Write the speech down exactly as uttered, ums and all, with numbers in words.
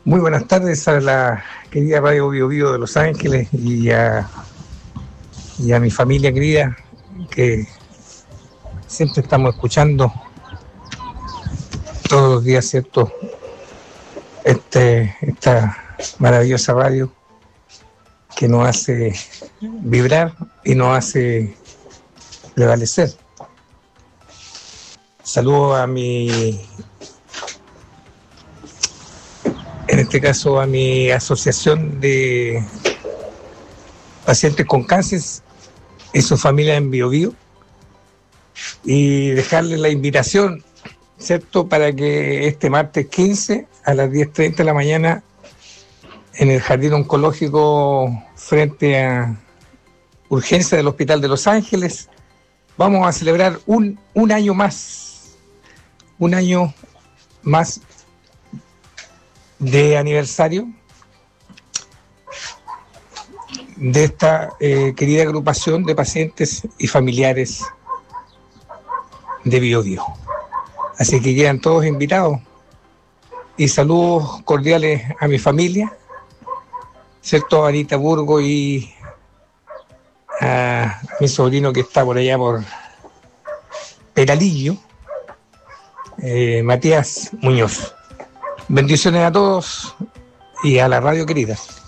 Muy buenas tardes a la querida Radio Bio Bio de Los Ángeles y a, y a mi familia querida que siempre estamos escuchando todos los días, ¿cierto? Este, esta maravillosa radio que nos hace vibrar y nos hace prevalecer. Saludo a mi, en este caso a mi asociación de pacientes con cáncer y su familia en Bio Bio, y dejarles la invitación, ¿cierto?, para que este martes quince a las diez treinta de la mañana en el Jardín Oncológico frente a urgencia del Hospital de Los Ángeles vamos a celebrar un, un año más, un año más de aniversario de esta eh, querida agrupación de pacientes y familiares de Bio Bio. Así que quedan todos invitados y saludos cordiales a mi familia, ¿cierto? A Anita Burgo y a mi sobrino que está por allá por Peralillo, eh, Matías Muñoz. Bendiciones a todos y a la radio querida.